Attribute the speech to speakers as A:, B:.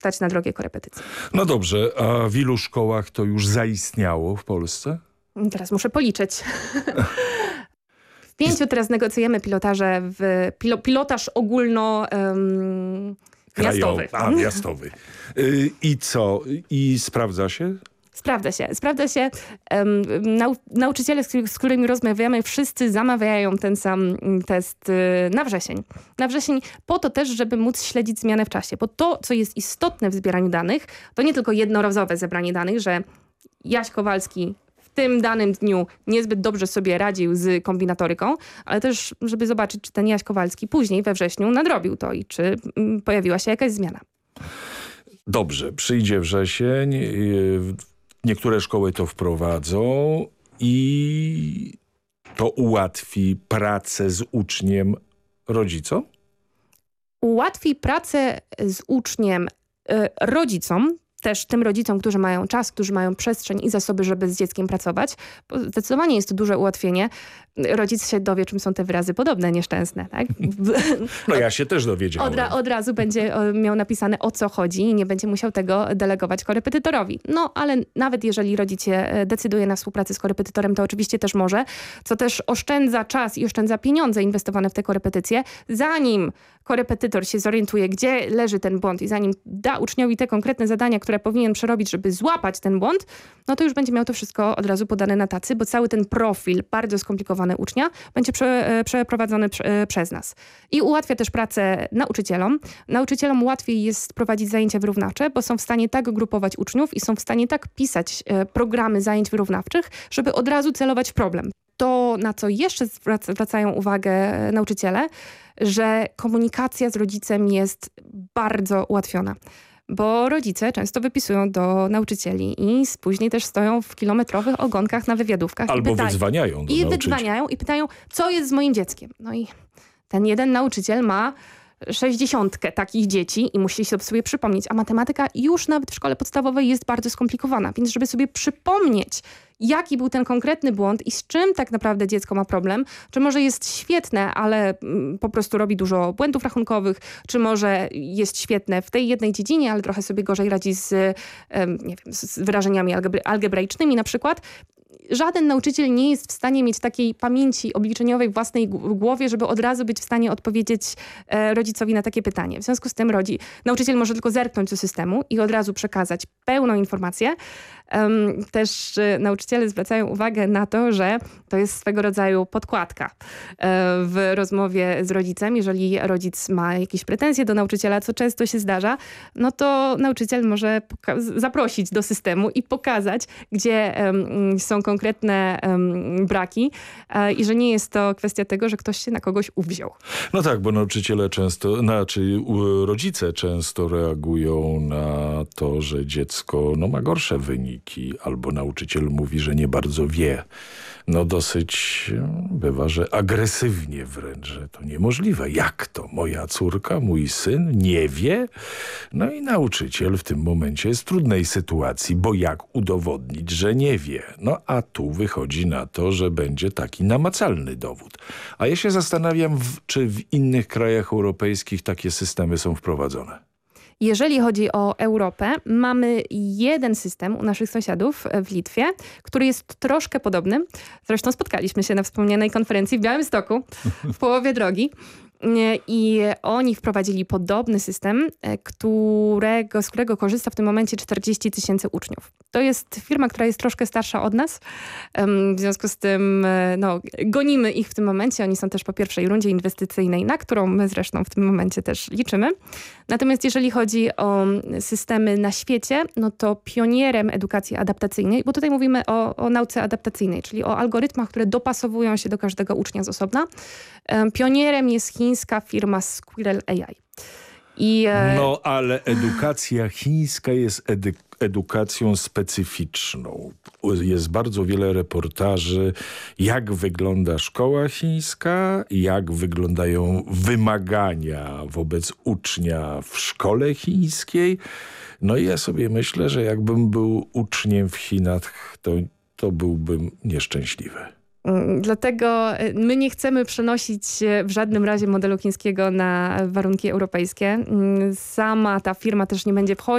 A: stać na drogie korepetycje.
B: No dobrze, a w ilu szkołach to już zaistniało w Polsce?
A: Teraz muszę policzyć. W 5 teraz negocjujemy pilotaże pilotaż ogólno miastowy.
B: Miastowy. I co? I sprawdza się?
A: Sprawdza się. Nauczyciele, z którymi rozmawiamy, wszyscy zamawiają ten sam test na wrzesień. Na wrzesień po to też, żeby móc śledzić zmianę w czasie. Bo to, co jest istotne w zbieraniu danych, to nie tylko jednorazowe zebranie danych, że Jaś Kowalski w tym danym dniu niezbyt dobrze sobie radził z kombinatoryką, ale też, żeby zobaczyć, czy ten Jaś Kowalski później we wrześniu nadrobił to i czy pojawiła się jakaś zmiana.
B: Dobrze, przyjdzie wrzesień, niektóre szkoły to wprowadzą i to ułatwi pracę z uczniem rodzicom?
A: Ułatwi pracę z uczniem rodzicom, też tym rodzicom, którzy mają czas, którzy mają przestrzeń i zasoby, żeby z dzieckiem pracować. Bo zdecydowanie jest to duże ułatwienie. Rodzic się dowie, czym są te wyrazy podobne, nieszczęsne. Tak?
B: No ja się też dowiedziałem.
A: Od razu będzie miał napisane, o co chodzi i nie będzie musiał tego delegować korepetytorowi. No ale nawet jeżeli rodzic się decyduje na współpracę z korepetytorem, to oczywiście też może, co też oszczędza czas i oszczędza pieniądze inwestowane w te korepetycje. Zanim korepetytor się zorientuje, gdzie leży ten błąd i zanim da uczniowi te konkretne zadania, które powinien przerobić, żeby złapać ten błąd, no to już będzie miał to wszystko od razu podane na tacy, bo cały ten profil bardzo skomplikowany ucznia będzie przeprowadzony przez nas. I ułatwia też pracę nauczycielom. Nauczycielom łatwiej jest prowadzić zajęcia wyrównawcze, bo są w stanie tak grupować uczniów i są w stanie tak pisać programy zajęć wyrównawczych, żeby od razu celować w problem. To, na co jeszcze zwracają uwagę nauczyciele, że komunikacja z rodzicem jest bardzo ułatwiona. Bo rodzice często wypisują do nauczycieli i później też stoją w kilometrowych ogonkach na wywiadówkach.
B: Albo wydzwaniają do nauczycieli.
A: Wydzwaniają i pytają, co jest z moim dzieckiem. No i ten jeden nauczyciel ma 60 takich dzieci i musi się sobie przypomnieć. A matematyka już nawet w szkole podstawowej jest bardzo skomplikowana. Więc żeby sobie przypomnieć, jaki był ten konkretny błąd i z czym tak naprawdę dziecko ma problem, czy może jest świetne, ale po prostu robi dużo błędów rachunkowych, czy może jest świetne w tej jednej dziedzinie, ale trochę sobie gorzej radzi z, nie wiem, z wyrażeniami algebraicznymi na przykład. Żaden nauczyciel nie jest w stanie mieć takiej pamięci obliczeniowej w własnej głowie, żeby od razu być w stanie odpowiedzieć rodzicowi na takie pytanie. W związku z tym nauczyciel może tylko zerknąć do systemu i od razu przekazać pełną informację. Też nauczyciele zwracają uwagę na to, że to jest swego rodzaju podkładka w rozmowie z rodzicem. Jeżeli rodzic ma jakieś pretensje do nauczyciela, co często się zdarza, no to nauczyciel może zaprosić do systemu i pokazać, gdzie są konkretne braki i że nie jest to kwestia tego, że ktoś się na kogoś uwziął.
B: No tak, bo rodzice często reagują na to, że dziecko ma gorsze wyniki, albo nauczyciel mówi, że nie bardzo wie. No dosyć bywa, że agresywnie wręcz, że to niemożliwe. Jak to? Moja córka, mój syn nie wie? No i nauczyciel w tym momencie jest w trudnej sytuacji, bo jak udowodnić, że nie wie? No a tu wychodzi na to, że będzie taki namacalny dowód. A ja się zastanawiam, czy w innych krajach europejskich takie systemy są wprowadzone.
A: Jeżeli chodzi o Europę, mamy jeden system u naszych sąsiadów w Litwie, który jest troszkę podobny. Zresztą spotkaliśmy się na wspomnianej konferencji w Białymstoku w połowie drogi. I oni wprowadzili podobny system, z którego korzysta w tym momencie 40 000 uczniów. To jest firma, która jest troszkę starsza od nas. W związku z tym gonimy ich w tym momencie. Oni są też po pierwszej rundzie inwestycyjnej, na którą my zresztą w tym momencie też liczymy. Natomiast jeżeli chodzi o systemy na świecie, no to pionierem edukacji adaptacyjnej, bo tutaj mówimy o nauce adaptacyjnej, czyli o algorytmach, które dopasowują się do każdego ucznia z osobna. Pionierem jest chińska firma Squirrel AI.
B: No ale edukacja chińska jest edukacją specyficzną. Jest bardzo wiele reportaży, jak wygląda szkoła chińska, jak wyglądają wymagania wobec ucznia w szkole chińskiej. No i ja sobie myślę, że jakbym był uczniem w Chinach, to byłbym nieszczęśliwy.
A: Dlatego my nie chcemy przenosić w żadnym razie modelu chińskiego na warunki europejskie. Sama ta firma też nie będzie wchodzić